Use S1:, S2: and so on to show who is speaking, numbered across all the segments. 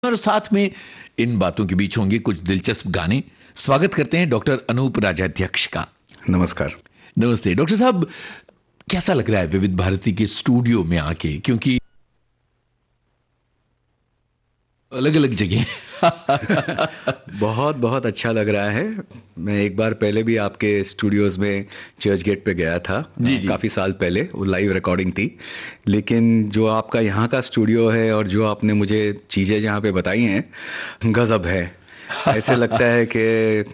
S1: और साथ में इन बातों के बीच होंगे कुछ दिलचस्प गाने। स्वागत करते हैं डॉक्टर अनूप राजाध्यक्ष का।
S2: नमस्कार।
S1: नमस्ते डॉक्टर साहब, कैसा लग रहा है विविध भारती के स्टूडियो में आके, क्योंकि अलग अलग जगह
S2: बहुत बहुत अच्छा लग रहा है। मैं एक बार पहले भी आपके स्टूडियोज़ में चर्च गेट पे गया था।
S1: जी जी।
S2: काफ़ी साल पहले, वो लाइव रिकॉर्डिंग थी। लेकिन जो आपका यहाँ का स्टूडियो है और जो आपने मुझे चीज़ें जहाँ पे बताई हैं, गज़ब है। ऐसे लगता है कि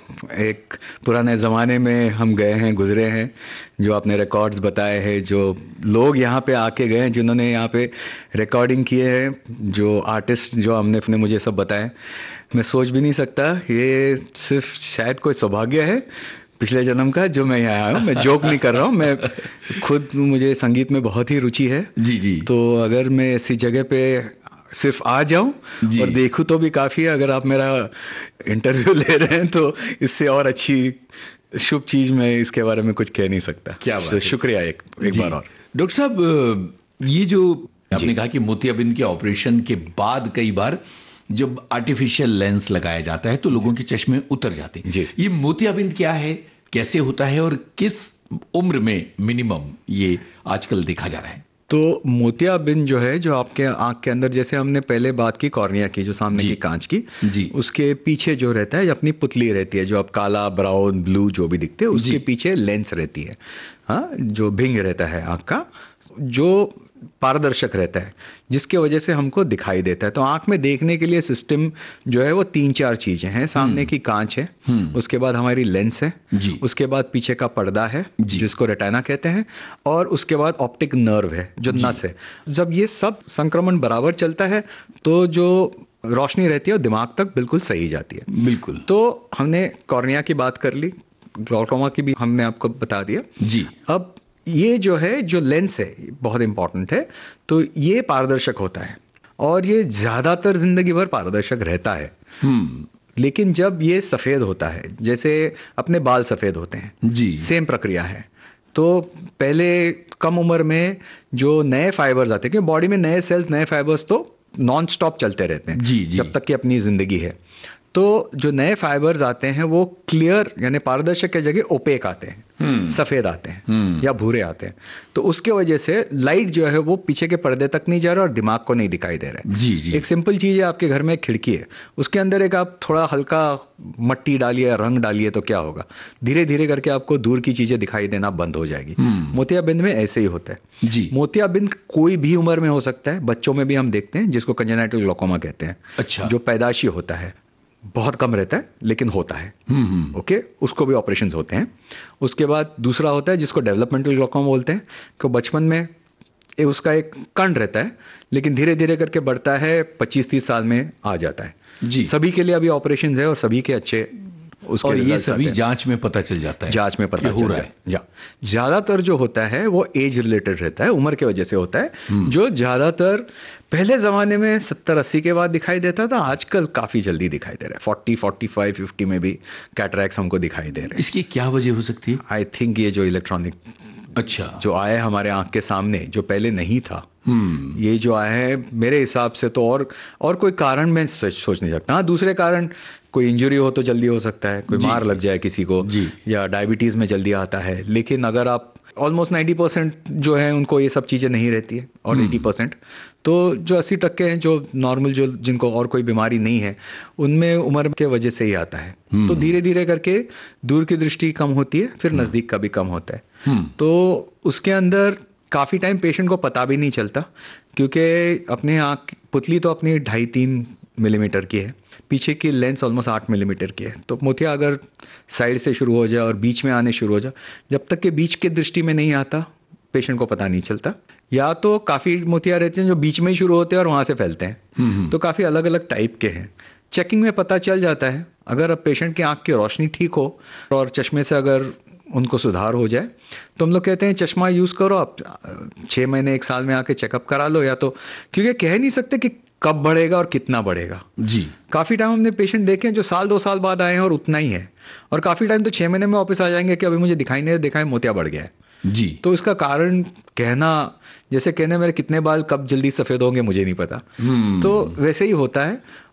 S2: एक पुराने ज़माने में हम गए हैं, गुजरे हैं। जो आपने रिकॉर्ड्स बताए हैं, जो लोग यहाँ पे आके गए हैं, जिन्होंने यहाँ पे रिकॉर्डिंग किए हैं, जो आर्टिस्ट जो हमने अपने मुझे सब बताए, मैं सोच भी नहीं सकता। ये सिर्फ शायद कोई सौभाग्य है पिछले जन्म का जो मैं यहाँ आया हूँ। मैं जोक नहीं कर रहा हूँ, मैं खुद, मुझे संगीत में बहुत ही रुचि है।
S1: जी जी।
S2: तो अगर मैं ऐसी जगह पे सिर्फ आ जाऊं और देखूं तो भी काफ़ी है। अगर आप मेरा इंटरव्यू ले रहे हैं तो इससे और अच्छी शुभ चीज़ मैं इसके बारे में कुछ कह नहीं सकता।
S1: क्या बात है।
S2: शुक्रिया एक बार और।
S1: डॉक्टर साहब, ये जो आपने कहा कि मोतियाबिंद के ऑपरेशन के बाद कई बार जब आर्टिफिशियल लेंस लगाया जाता है तो लोगों के चश्मे उतर जाते हैं। ये मोतियाबिंद क्या है, कैसे होता है और किस उम्र में मिनिमम ये आजकल देखा जा रहा है?
S2: तो मोतियाबिंद जो है, जो आपके आंख के अंदर, जैसे हमने पहले बात की कॉर्निया की, जो सामने की कांच की, उसके पीछे जो रहता है अपनी पुतली रहती है, जो आप काला, ब्राउन, ब्लू जो भी दिखते हैं, उसके पीछे लेंस रहती है। हाँ, जो भिंग रहता है आंख का, जो पारदर्शक रहता है, जिसके वजह से हमको दिखाई देता है। तो आंख में देखने के लिए सिस्टम जो है वो 3-4 चीजें हैं। सामने की कांच है, उसके बाद हमारी लेंस है, उसके बाद पीछे का पर्दा है जिसको रेटिना कहते हैं, और उसके बाद ऑप्टिक नर्व है जो नस है। जब ये सब संक्रमण बराबर चलता है तो जो रोशनी रहती है वो दिमाग तक बिल्कुल सही जाती है।
S1: बिल्कुल।
S2: तो हमने कॉर्निया की बात कर ली, ग्लॉकोमा की भी हमने आपको बता दिया जी। अब ये जो है, जो लेंस है, बहुत इंपॉर्टेंट है। तो ये पारदर्शक होता है और ये ज़्यादातर जिंदगी भर पारदर्शक रहता है। लेकिन जब ये सफ़ेद होता है, जैसे अपने बाल सफ़ेद होते हैं जी, सेम प्रक्रिया है। तो पहले कम उम्र में जो नए फाइबर्स आते हैं, क्योंकि बॉडी में नए सेल्स, नए फाइबर्स तो नॉन स्टॉप चलते रहते हैं जी, जब तक कि अपनी ज़िंदगी है। तो जो नए फाइबर्स आते हैं वो क्लियर, यानी पारदर्शक की जगह ओपेक आते हैं, सफ़ेद आते हैं या भूरे आते हैं। तो उसके वजह से लाइट जो है वो पीछे के पर्दे तक नहीं जा रहा और दिमाग को नहीं दिखाई दे रहा है जी जी। एक सिंपल चीज़ है, आपके घर में एक खिड़की है, उसके अंदर एक आप थोड़ा हल्का मट्टी डालिए, रंग डालिए, तो क्या होगा, धीरे धीरे करके आपको दूर की चीज़ें दिखाई देना बंद हो जाएगी। मोतियाबिंद में ऐसे ही होता है जी। मोतियाबिंद कोई भी उम्र में हो सकता है। बच्चों में भी हम देखते हैं, जिसको कंजेनाइटल ग्लॉकोमा कहते हैं। अच्छा। जो पैदाशी होता है, बहुत कम रहता है लेकिन होता है। ओके, उसको भी ऑपरेशंस होते हैं। उसके बाद दूसरा होता है जिसको डेवलपमेंटल ग्लॉकोमा बोलते हैं, कि बचपन में उसका एक कण रहता है लेकिन धीरे धीरे करके बढ़ता है, 25-30 साल में आ जाता है जी। सभी के लिए अभी ऑपरेशंस है और सभी के अच्छे उसके, और ये
S1: सभी जांच में पता चल जाता है,
S2: जांच में पता हो रहा है। ज़्यादातर जो होता है वो एज रिलेटेड रहता है, उम्र की वजह से होता है। जो ज़्यादातर पहले ज़माने में 70-80 के बाद दिखाई देता था, आजकल काफ़ी जल्दी दिखाई दे रहा है। 40, 45, 50 में भी कैटरैक्ट्स हमको दिखाई दे रहे हैं।
S1: इसकी क्या वजह हो सकती है?
S2: आई थिंक ये जो इलेक्ट्रॉनिक जो आया है हमारे आंख के सामने, जो पहले नहीं था, ये जो आया है, मेरे हिसाब से तो और कोई कारण मैं सोच नहीं सकता। हाँ, दूसरे कारण, कोई इंजरी हो तो जल्दी हो सकता है, कोई मार लग जाए किसी को, या डायबिटीज़ में जल्दी आता है। लेकिन अगर आप ऑलमोस्ट 90% जो है उनको ये सब चीज़ें नहीं रहती है, और 80% तो जो 80% हैं जो नॉर्मल, जो जिनको और कोई बीमारी नहीं है, उनमें उम्र के वजह से ही आता है। तो धीरे धीरे करके दूर की दृष्टि कम होती है, फिर नज़दीक का भी कम होता है। तो उसके अंदर काफ़ी टाइम पेशेंट को पता भी नहीं चलता, क्योंकि अपने आँख पुतली तो अपनी 2.5-3 मिलीमीटर की है, पीछे की लेंस ऑलमोस्ट 8 मिलीमीटर की है। तो मोतिया अगर साइड से शुरू हो जाए और बीच में आने शुरू हो जाए, जब तक कि बीच के दृष्टि में नहीं आता, पेशेंट को पता नहीं चलता। या तो काफ़ी मोतिया रहते हैं जो बीच में ही शुरू होते हैं और वहाँ से फैलते हैं। तो काफ़ी अलग अलग टाइप के हैं। चेकिंग में पता चल जाता है। अगर अब पेशेंट की आँख की रोशनी ठीक हो और चश्मे से अगर उनको सुधार हो जाए, तो हम लोग कहते हैं चश्मा यूज़ करो, आप 6 महीने 1 साल में आके चेकअप करा लो। या तो, क्योंकि कह नहीं सकते कि कब बढ़ेगा और कितना बढ़ेगा जी। काफ़ी टाइम हमने पेशेंट देखे हैं जो 1-2 साल बाद आए हैं और उतना ही है, और काफ़ी टाइम तो 6 महीने में वापस आ जाएंगे कि अभी मुझे दिखाई नहीं देखा है, मोतिया बढ़ गया है जी। तो इसका कारण कहना, जैसे कहने मेरे कितने बाल कब जल्दी सफ़ेद होंगे मुझे नहीं पता, तो वैसे ही होता है।